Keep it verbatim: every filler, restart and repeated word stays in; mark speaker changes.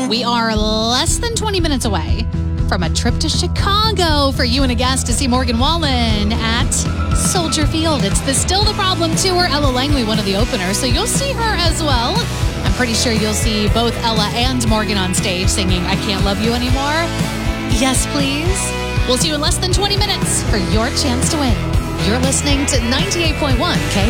Speaker 1: We are less than twenty minutes away from a trip to Chicago for you and a guest to see Morgan Wallen at Soldier Field. It's the Still the Problem tour. Ella Langley, one of the openers, so you'll see her as well. I'm pretty sure you'll see both Ella and Morgan on stage singing I Can't Love You Anymore. Yes, please. We'll see you in less than twenty minutes for your chance to win. You're listening to ninety-eight point one K